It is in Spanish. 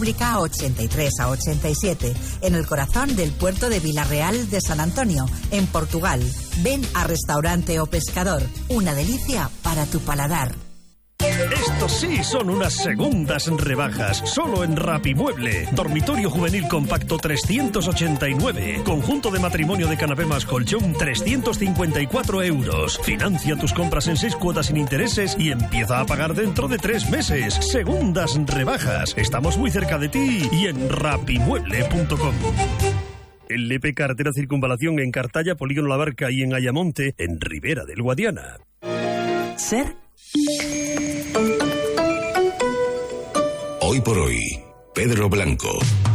República 83 a 87, en el corazón del puerto de Vilarreal de San Antonio, en Portugal. Ven a Restaurante O Pescador, una delicia para tu paladar. Estos sí son unas segundas rebajas, solo en Rapimueble. Dormitorio juvenil compacto 389. Conjunto de matrimonio de canapé más colchón 354 euros. Financia tus compras en 6 cuotas sin intereses y empieza a pagar dentro de 3 meses. Segundas rebajas. Estamos muy cerca de ti y en rapimueble.com. LP Carretera Circunvalación en Cartaya, Polígono La Barca y en Ayamonte, en Ribera del Guadiana. Ser. Hoy por hoy, Pedro Blanco.